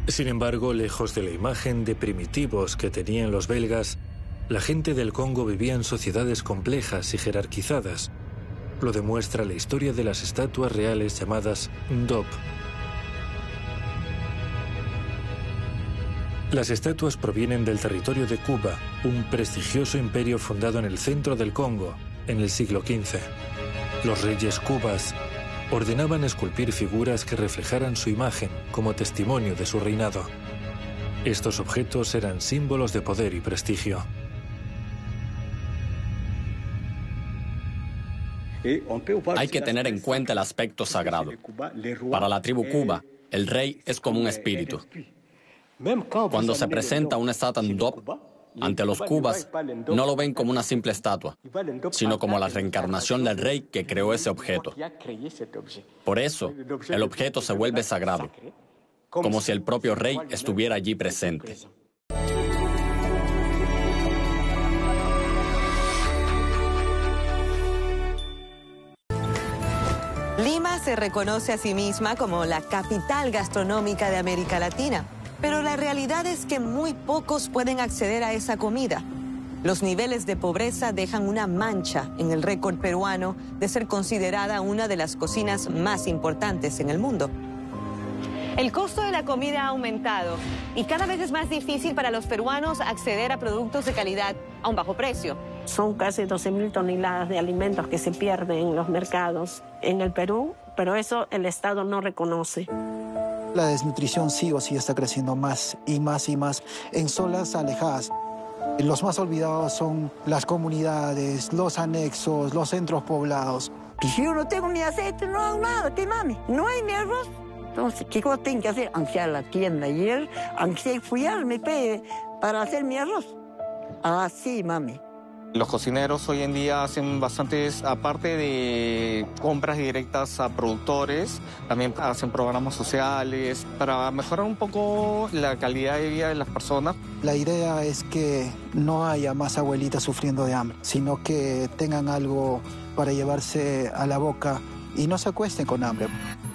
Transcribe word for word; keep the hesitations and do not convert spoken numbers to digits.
Sin embargo, lejos de la imagen de primitivos que tenían los belgas, la gente del Congo vivía en sociedades complejas y jerarquizadas. Lo demuestra la historia de las estatuas reales llamadas Ndop. Las estatuas provienen del territorio de Kuba, un prestigioso imperio fundado en el centro del Congo, en el siglo quince. Los reyes cubas ordenaban esculpir figuras que reflejaran su imagen como testimonio de su reinado. Estos objetos eran símbolos de poder y prestigio. Hay que tener en cuenta el aspecto sagrado. Para la tribu Kuba, el rey es como un espíritu. Cuando se presenta una estatua Ndop ante los cubas, no lo ven como una simple estatua, sino como la reencarnación del rey que creó ese objeto. Por eso, el objeto se vuelve sagrado, como si el propio rey estuviera allí presente. Lima se reconoce a sí misma como la capital gastronómica de América Latina. Pero la realidad es que muy pocos pueden acceder a esa comida. Los niveles de pobreza dejan una mancha en el récord peruano de ser considerada una de las cocinas más importantes en el mundo. El costo de la comida ha aumentado y cada vez es más difícil para los peruanos acceder a productos de calidad a un bajo precio. Son casi doce mil toneladas de alimentos que se pierden en los mercados en el Perú, pero eso el Estado no reconoce. La desnutrición sí o sí está creciendo más y más y más en zonas alejadas. Los más olvidados son las comunidades, los anexos, los centros poblados. Si yo no tengo mi aceite, no hago nada, ¿qué mami? No hay mi arroz. Entonces, ¿qué cosa tengo que hacer? Aunque a la tienda ayer, aunque fui a mi pe para hacer mi arroz. Así, mami. Los cocineros hoy en día hacen bastantes, aparte de compras directas a productores, también hacen programas sociales para mejorar un poco la calidad de vida de las personas. La idea es que no haya más abuelitas sufriendo de hambre, sino que tengan algo para llevarse a la boca y no se acuesten con hambre.